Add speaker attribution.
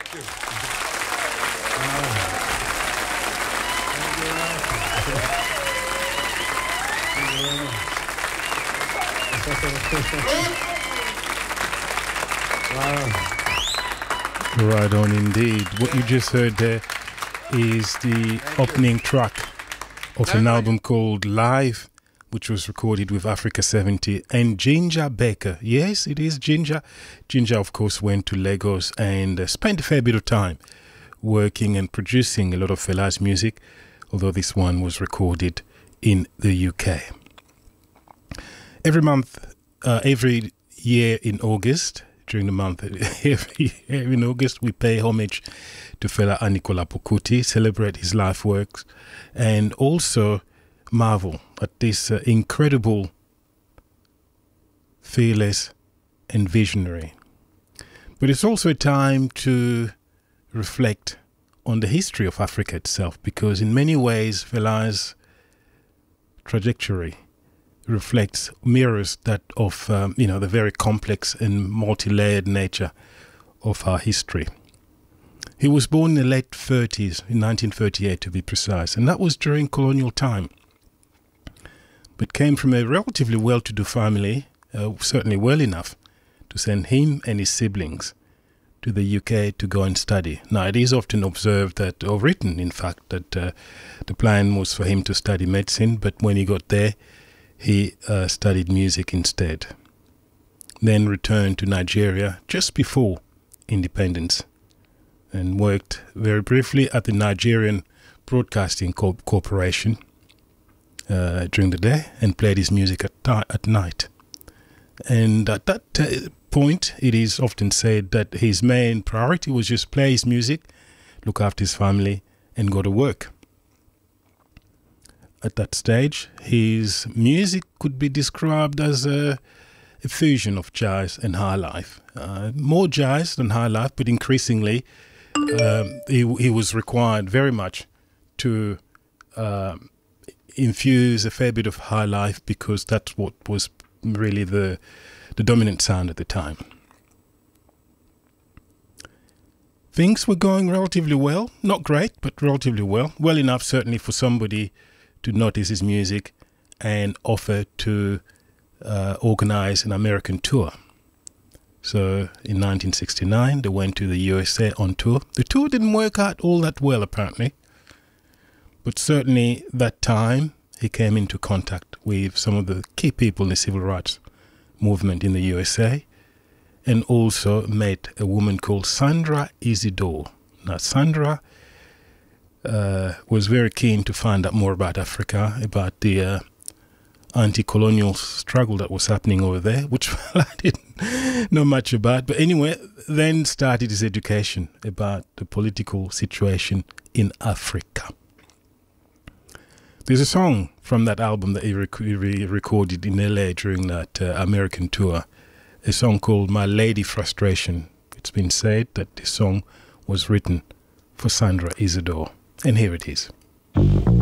Speaker 1: Right on indeed. What you just heard there is the opening track of an album called Live, which was recorded with Africa 70 and Ginger Baker. Yes, it is Ginger. Ginger, of course, went to Lagos and spent a fair bit of time working and producing a lot of Fela's music, although this one was recorded in the UK. Every year in August, during the month, every year in August, we pay homage to Fela Anikulapo Kuti, celebrate his life works, and also marvel at this incredible, fearless, and visionary. But it's also a time to reflect on the history of Africa itself, because in many ways, Fela's trajectory mirrors that of the very complex and multi-layered nature of our history. He was born in the late 30s, in 1938 to be precise, and that was during colonial time, but came from a relatively well-to-do family, certainly well enough to send him and his siblings to the UK to go and study. Now, it is often observed that, or written in fact, that the plan was for him to study medicine, but when he got there, he studied music instead. Then returned to Nigeria just before independence and worked very briefly at the Nigerian Broadcasting Corporation during the day and played his music at night. And at that point, it is often said that his main priority was just play his music, look after his family, and go to work. At that stage, his music could be described as a fusion of jazz and high life. More jazz than high life, but increasingly he was required very much to infuse a fair bit of high life, because that's what was really the dominant sound at the time. Things were going relatively well, not great, but relatively well. Well enough certainly for somebody to notice his music and offer to organize an American tour. So in 1969, they went to the USA on tour. The tour didn't work out all that well, apparently. But certainly that time, he came into contact with some of the key people in the civil rights movement in the USA, and also met a woman called Sandra Isidore. Now, Sandra was very keen to find out more about Africa, about the anti-colonial struggle that was happening over there, which I didn't know much about. But anyway, then started his education about the political situation in Africa. There's a song from that album that he recorded in LA during that American tour, a song called My Lady Frustration. It's been said that this song was written for Sandra Isidore. And here it is.